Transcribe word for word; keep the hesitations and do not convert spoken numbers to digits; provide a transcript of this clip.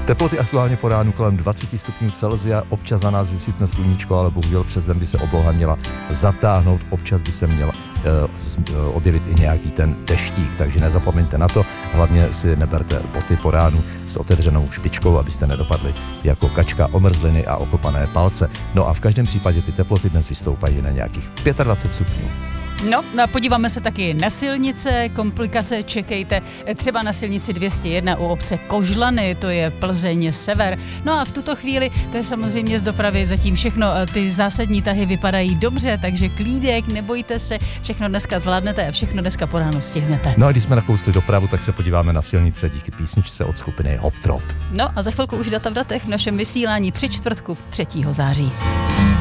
Teploty aktuálně po ránu kolem dvacet stupňů Celsia, občas za nás vysvítne sluníčko, ale bohužel přes den by se obloha měla zatáhnout, občas by se měla uh, objevit i nějaký ten deštík, takže nezapomeňte na to, hlavně si neberte boty po ránu s otevřenou špičkou, abyste nedopadli jako kačka o mrzliny a okopané palce. No a v každém případě ty teploty dnes vystoupají na nějakých dvacet pět stupňů. No, a podíváme se taky na silnice, komplikace čekejte třeba na silnici dvě stě jedna u obce Kožlany, to je Plzeň sever. No a v tuto chvíli, to je samozřejmě z dopravy zatím všechno, ty zásadní tahy vypadají dobře, takže klídek, nebojte se, všechno dneska zvládnete a všechno dneska po ránu stihnete. No a když jsme nakousli dopravu, tak se podíváme na silnice díky písničce od skupiny Hop Trop. No a za chvilku už data v datech v našem vysílání při čtvrtku třetího září.